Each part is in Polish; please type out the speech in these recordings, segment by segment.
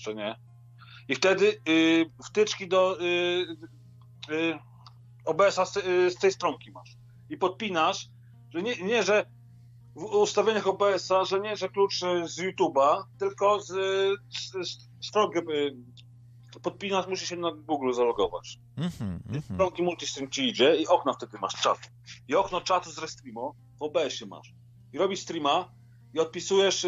jeszcze, nie? I wtedy wtyczki do OBS-a z tej stronki masz. I podpinasz, że nie że w ustawieniach OBS-a, że nie, że klucz z YouTube'a, tylko z stronki podpinasz, musisz się na Google zalogować. Stronki multistream ci idzie i okno wtedy masz czatu. I okno czatu z Restreamo w OBS-ie masz. I robisz streama i odpisujesz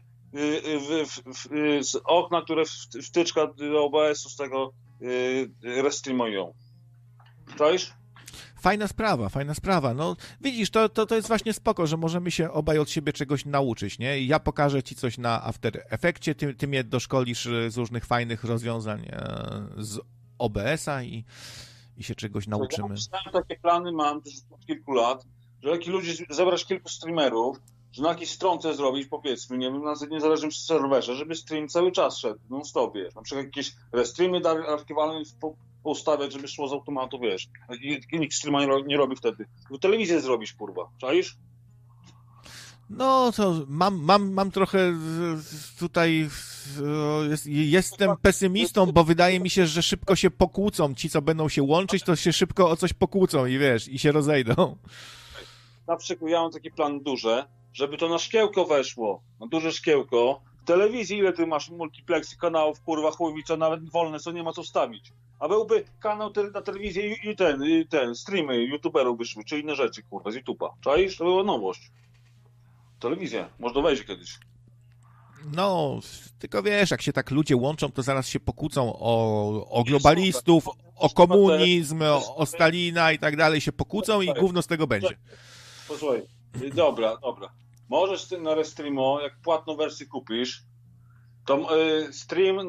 z okna, które wtyczka do OBS-u z tego Restreamują. Czaisz? Fajna sprawa. No widzisz, to jest właśnie spoko, że możemy się obaj od siebie czegoś nauczyć, nie? Ja pokażę ci coś na After Effectie, ty mnie doszkolisz z różnych fajnych rozwiązań z OBS-a i się czegoś nauczymy. Ja takie plany mam już od kilku lat, że jak ludzi zebrać kilku streamerów, że na jakiejś stronce zrobić, powiedzmy, nie wiem, na niezależnym serwerze, żeby stream cały czas szedł, non-stop, wiesz, na przykład jakieś restreamy archiwalne ustawiać, żeby szło z automatu, wiesz. Nikt streama nie robi wtedy. Bo telewizję zrobisz, kurwa. Czaisz? No to mam trochę tutaj jestem pesymistą, bo wydaje mi się, że szybko się pokłócą. Ci, co będą się łączyć, to się szybko o coś pokłócą i wiesz, i się rozejdą. Na przykład ja mam takie plany duże, żeby to na szkiełko weszło. Na duże szkiełko. W telewizji ile ty masz multiplexy kanałów, kurwa, chuj mi co, nawet wolne, co nie ma co wstawić. A byłby kanał na telewizji i ten streamy youtuberów wyszły, czy inne rzeczy, kurwa, z YouTube'a. Czaisz? To była nowość. Telewizja. Można wejść kiedyś. No, tylko wiesz, jak się tak ludzie łączą, to zaraz się pokłócą o globalistów, o komunizm, o Stalina i tak dalej, się pokłócą i gówno z tego będzie. Posłuchaj, dobra. Możesz ty na Restreamo, jak płatną wersję kupisz, to stream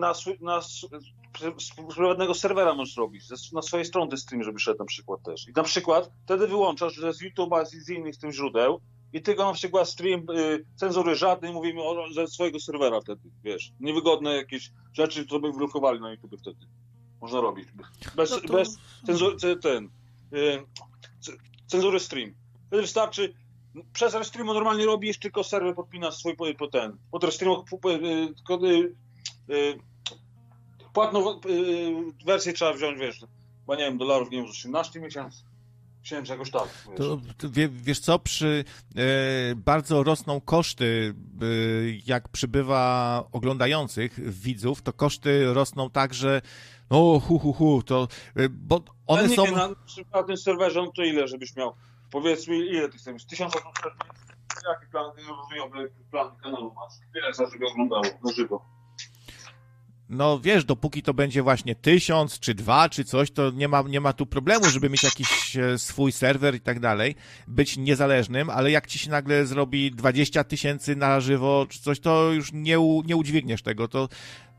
z prywatnego serwera możesz robić, na swojej stronie stream, żeby szedł na przykład też. I na przykład wtedy wyłączasz, że z YouTube'a, z innych z tym źródeł i tylko na przykład stream, cenzury żadnej, mówimy ze swojego serwera wtedy, wiesz. Niewygodne jakieś rzeczy, które by blokowali na YouTube wtedy. Można robić. Bez cenzury stream. Wtedy wystarczy, przez Restreamo normalnie robisz, tylko serwer podpinasz swój pod Restreamo płatną wersję trzeba wziąć, wiesz, bo nie wiem, dolarów, nie wiem, 18 miesięcy, jakoś tak. Wiesz co, przy bardzo rosną koszty, jak przybywa oglądających, widzów, to koszty rosną tak, że to, bo one są... Na tym serwerze, to ile, żebyś miał? Powiedzmy, ile tych serwisów? 1000 osób, jaki plan kanału masz? Ile za, żeby oglądało na żywo? No wiesz, dopóki to będzie właśnie 1000 czy 2 czy coś, to nie ma tu problemu, żeby mieć jakiś swój serwer i tak dalej, być niezależnym, ale jak ci się nagle zrobi 20 000 na żywo czy coś, to już nie udźwigniesz tego, to...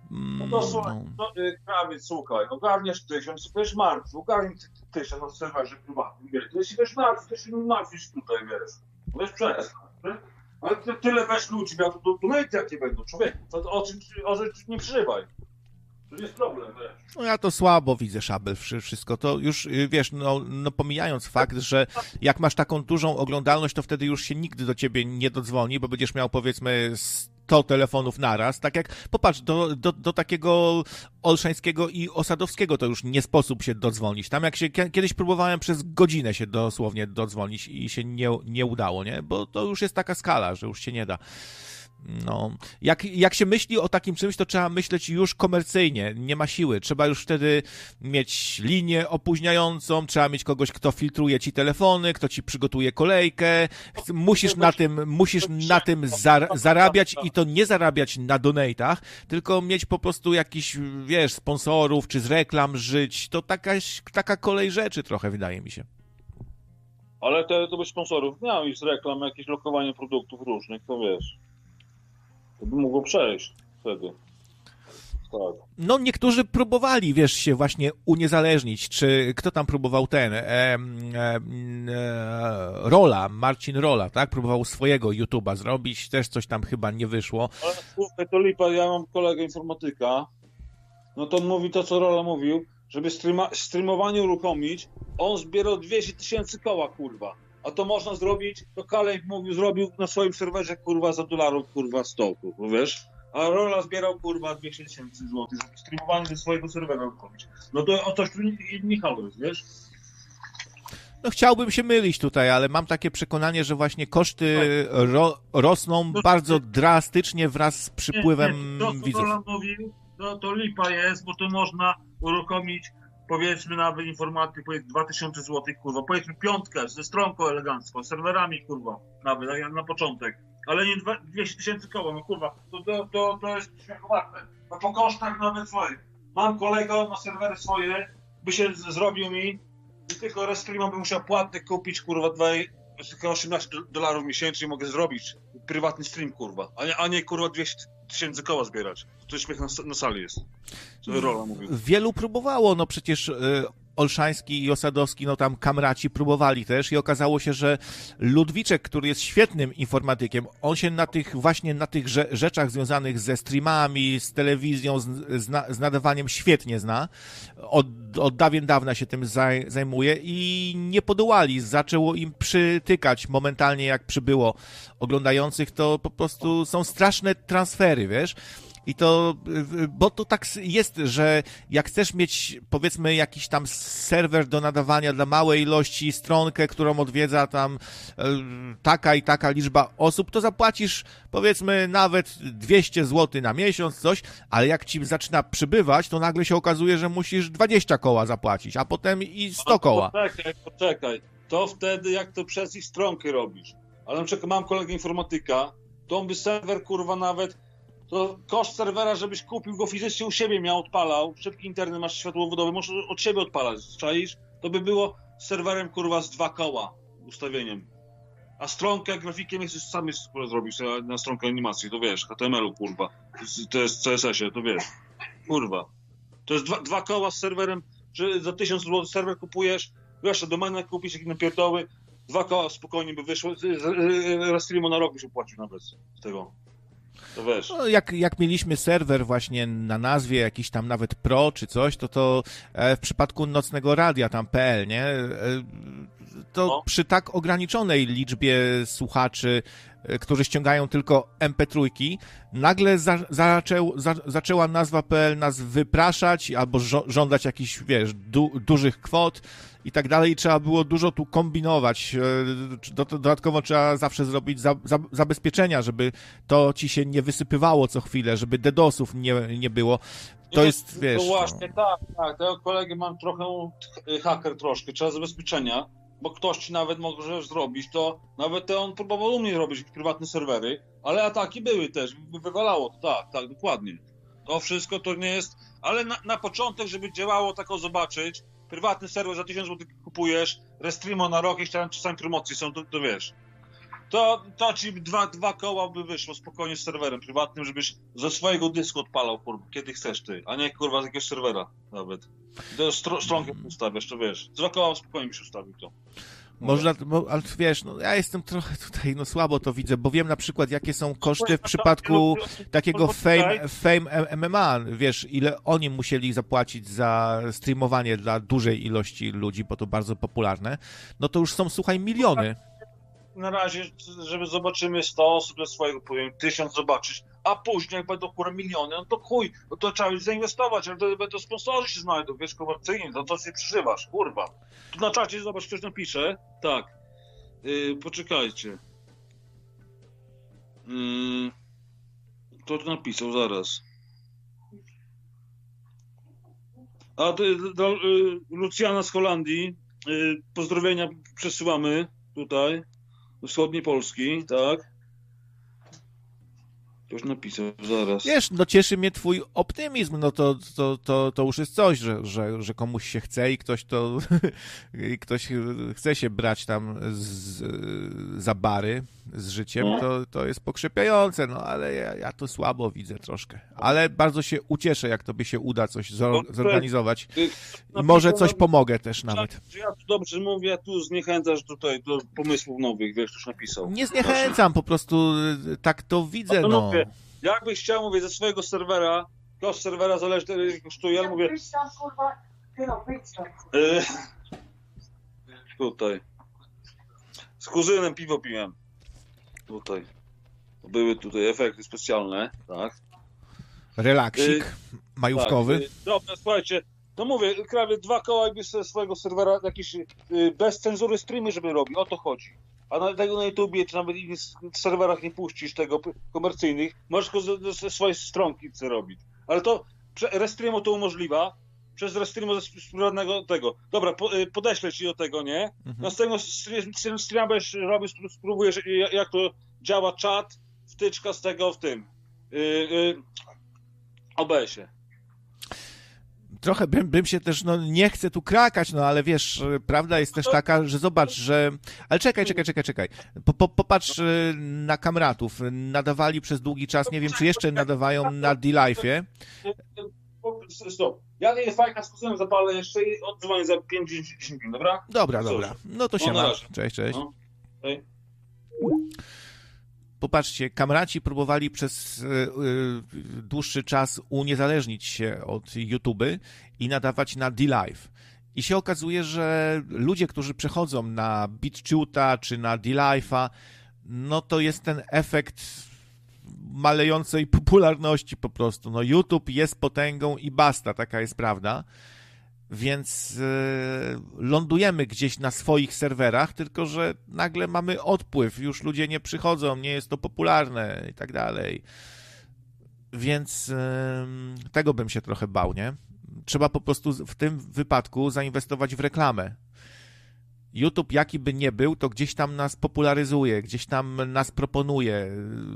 Krawiec, słuchaj, ogarniasz 1000, to jest martw, ogarnij 1000 na serwerze prywatnym, wiesz, to jest też martw, to się martwisz tutaj, wiesz, to jest przestań, ale tyle weź ludzi, to nawet jakie będą, człowieku, o czym nie przybywaj. To jest problem, wiesz. No ja to słabo widzę, Szabel, wszystko. To już, wiesz, no pomijając fakt, że jak masz taką dużą oglądalność, to wtedy już się nigdy do ciebie nie dodzwoni, bo będziesz miał, powiedzmy, 100 telefonów naraz. Tak jak, popatrz, do takiego Olszańskiego i Osadowskiego to już nie sposób się dodzwonić. Tam jak się kiedyś próbowałem przez godzinę się dosłownie dodzwonić i się nie udało, nie? Bo to już jest taka skala, że już się nie da. No, jak się myśli o takim czymś, to trzeba myśleć już komercyjnie, nie ma siły. Trzeba już wtedy mieć linię opóźniającą, trzeba mieć kogoś, kto filtruje ci telefony, kto ci przygotuje kolejkę. Musisz na tym zarabiać i to nie zarabiać na donatach, tylko mieć po prostu jakiś, wiesz, sponsorów czy z reklam żyć. To taka kolej rzeczy trochę, wydaje mi się. Ale to by sponsorów miał i z reklam, jakieś lokowanie produktów różnych, to wiesz. To by mogło przejść wtedy. Tak. No niektórzy próbowali, wiesz, się właśnie uniezależnić. Czy kto tam próbował Marcin Rola, tak? Próbował swojego YouTube'a zrobić, też coś tam chyba nie wyszło. Ale słuchaj, to lipa, ja mam kolegę informatyka, no to on mówi to, co Rola mówił, żeby streamowanie uruchomić, on zbierał 200 000 koła, kurwa. A to można zrobić, to Kalej mówił, zrobił na swoim serwerze, kurwa, za dolarów, kurwa, 100, kurwa, wiesz? A Rola zbierał kurwa 200 000 złotych, streamowany ze swojego serwera robić. No to o coś tu nie halo jest, wiesz? No chciałbym się mylić tutaj, ale mam takie przekonanie, że właśnie koszty rosną bardzo drastycznie wraz z przypływem to, widzów. Rola mówił, to lipa jest, bo to można uruchomić, powiedzmy nawet informatyk, powiedzmy 2000 zł, kurwa, powiedzmy piątkę ze stronką elegancką, serwerami, kurwa, nawet jak na początek, ale nie 200 000 koła, no kurwa, to jest śmiechowarte. No po kosztach nawet swoich. Mam kolegę na serwery swoje, by się zrobił mi i tylko Restreama bym musiał płatny kupić, kurwa, tylko $18 miesięcznie mogę zrobić prywatny stream, kurwa, a nie kurwa 200 000 koła zbierać. To śmiech na sali jest. Co Rola mówił. Wielu próbowało, no przecież Olszański i Osadowski, no tam kamraci próbowali też i okazało się, że Ludwiczek, który jest świetnym informatykiem, on się na tych rzeczach związanych ze streamami, z telewizją, z nadawaniem świetnie zna. Od dawien dawna się tym zajmuje i nie podołali. Zaczęło im przytykać momentalnie, jak przybyło oglądających, to po prostu są straszne transfery, wiesz? I to, bo to tak jest, że jak chcesz mieć, powiedzmy, jakiś tam serwer do nadawania dla małej ilości, stronkę, którą odwiedza tam taka i taka liczba osób, to zapłacisz, powiedzmy, nawet 200 zł na miesiąc, coś, ale jak ci zaczyna przybywać, to nagle się okazuje, że musisz 20 koła zapłacić, a potem i 100 koła. Poczekaj. To wtedy, jak to przez ich stronkę robisz. Ale na przykład mam kolegę informatyka, to on by serwer, kurwa, nawet to koszt serwera, żebyś kupił go fizycznie u siebie, miał, odpalał, szybki internet, masz światłowodowy, możesz od siebie odpalać, czaisz? To by było serwerem, kurwa, z 2 koła ustawieniem. A stronkę grafikiem jesteś sam zrobić na stronkę animacji, to wiesz, HTML-u, kurwa. To jest CSS-ie, to wiesz. Kurwa. To jest 2 koła z serwerem, że za 1000 zł serwer kupujesz, wiesz, domenę kupisz, jakiś napierdoły, 2 koła spokojnie by wyszło, Restreamo na rok byś opłacił nawet z tego. To wiesz. No, jak mieliśmy serwer właśnie na nazwie jakiś tam nawet Pro czy coś, to w przypadku nocnego radia tam PL, nie? To przy tak ograniczonej liczbie słuchaczy, którzy ściągają tylko MP3, nagle zaczęła nazwa PL nas wypraszać albo żądać jakichś, wiesz, dużych kwot i tak dalej. Trzeba było dużo tu kombinować. Dodatkowo trzeba zawsze zrobić zabezpieczenia, żeby to ci się nie wysypywało co chwilę, żeby DDoS-ów nie było. To jest, wiesz... To właśnie, tak. Tego kolegę mam trochę haker troszkę, trzeba zabezpieczenia, bo ktoś ci nawet może zrobić, to nawet on próbował u mnie robić prywatne serwery, ale ataki były też, wywalało to, tak, dokładnie. To wszystko to nie jest, ale na początek, żeby działało, tak zobaczyć, prywatny serwer za 1000 zł kupujesz, Restreamo na rok, jeśli tam czasami promocje są, to wiesz. To ci dwa koła by wyszło spokojnie z serwerem prywatnym, żebyś ze swojego dysku odpalał, kurwa, kiedy chcesz ty, a nie, kurwa, z jakiegoś serwera nawet. Stronkę ustawiasz, to wiesz. 2 koła spokojnie byś ustawił to. Można, ale wiesz, no ja jestem trochę tutaj, no słabo to widzę, bo wiem na przykład, jakie są koszty w przypadku takiego Fame MMA, wiesz, ile oni musieli zapłacić za streamowanie dla dużej ilości ludzi, bo to bardzo popularne, no to już są, słuchaj, miliony. Na razie, żeby zobaczymy 100 osób ze swojego, powiem, 1000 zobaczyć, a później jak będą, kurwa, miliony, no to chuj, no to trzeba już zainwestować, ale to będą sponsorzy się znajdą, wiesz, komercyjnie, to się przeżywasz, kurwa. Tu na czacie, zobacz, ktoś napisze, tak, poczekajcie. Kto to napisał, zaraz. A to do Lucjana z Holandii, pozdrowienia przesyłamy tutaj. Wschodniej Polski, tak? Ktoś napisał, zaraz. Wiesz, no cieszy mnie twój optymizm, no to już jest coś, że komuś się chce i ktoś chce się brać tam za bary z życiem, to jest pokrzepiające, no ale ja to słabo widzę troszkę. Ale bardzo się ucieszę, jak tobie się uda coś zorganizować. I może coś pomogę też nawet. Ja tu dobrze mówię, tu zniechęcasz tutaj do pomysłów nowych, wiesz, ktoś napisał. Nie zniechęcam, po prostu tak to widzę, no. Mówię, jakbyś chciał, mówię, ze swojego serwera, koszt serwera zależy, ile kosztuje, ale mówię... Tutaj. Z kuzynem piwo piłem. Tutaj. Były tutaj efekty specjalne, tak? Relaksik majówkowy. Tak, dobra, słuchajcie, no mówię, prawie 2 koła jakby ze swojego serwera jakieś bez cenzury streamy, żeby robił, o to chodzi. A tego na YouTubie, czy nawet innych serwerach nie puścisz tego komercyjnych, możesz go ze swojej stronki co robić. Ale to Restreamo to umożliwia, przez Restreamo ze prywatnego tego. Dobra, podeślę ci do tego, nie? Następnego streama będziesz robił, spróbujesz jak to działa czat, wtyczka z tego w tym. OBS-ie. Trochę bym się też, no nie chcę tu krakać, no ale wiesz, prawda jest też taka, że zobacz, że... Ale czekaj. Popatrz na kamratów. Nadawali przez długi czas, nie wiem, czy jeszcze nadawają na D-Life'ie. Stop. Ja nie fajka z kuzynem zapalę jeszcze i odzwonię za 5-10 minut, dobra? Dobra. No to się ma. Cześć. No. Hej. Popatrzcie, kamraci próbowali przez dłuższy czas uniezależnić się od YouTube i nadawać na D-Live. I się okazuje, że ludzie, którzy przechodzą na BitChuta czy na D-Live'a, no to jest ten efekt malejącej popularności po prostu. No YouTube jest potęgą i basta, taka jest prawda. Więc lądujemy gdzieś na swoich serwerach, tylko że nagle mamy odpływ, już ludzie nie przychodzą, nie jest to popularne i tak dalej. Więc tego bym się trochę bał, nie? Trzeba po prostu w tym wypadku zainwestować w reklamę. YouTube, jaki by nie był, to gdzieś tam nas popularyzuje, gdzieś tam nas proponuje.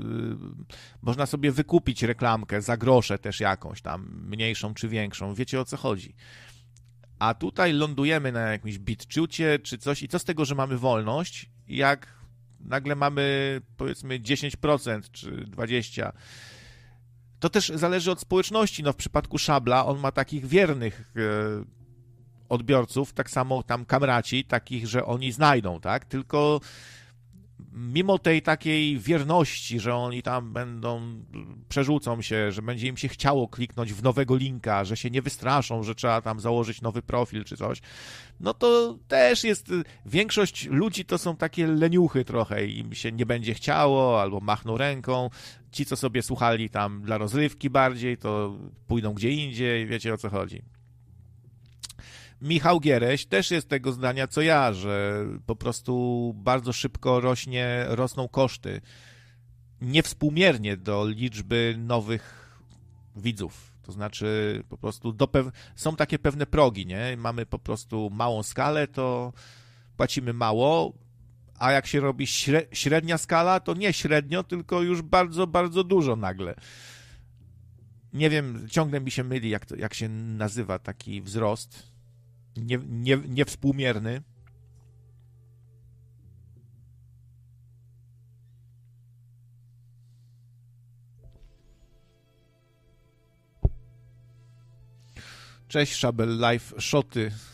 Można sobie wykupić reklamkę za grosze też jakąś tam, mniejszą czy większą. Wiecie, o co chodzi. A tutaj lądujemy na jakimś BitChucie czy coś i co z tego, że mamy wolność, jak nagle mamy powiedzmy 10% czy 20%. To też zależy od społeczności. No w przypadku Szabla on ma takich wiernych odbiorców, tak samo tam kamraci, takich, że oni znajdą, tak? Tylko mimo tej takiej wierności, że oni tam przerzucą się, że będzie im się chciało kliknąć w nowego linka, że się nie wystraszą, że trzeba tam założyć nowy profil czy coś, no to też jest, większość ludzi to są takie leniuchy trochę, im się nie będzie chciało, albo machną ręką, ci, co sobie słuchali tam dla rozrywki bardziej, to pójdą gdzie indziej, wiecie, o co chodzi. Michał Giereś też jest tego zdania, co ja, że po prostu bardzo szybko rosną koszty. Niewspółmiernie do liczby nowych widzów. To znaczy po prostu są takie pewne progi, nie? Mamy po prostu małą skalę, to płacimy mało, a jak się robi średnia skala, to nie średnio, tylko już bardzo, bardzo dużo nagle. Nie wiem, ciągle mi się myli, jak się nazywa taki wzrost. Niewspółmierny. Cześć, Szabel, live shoty.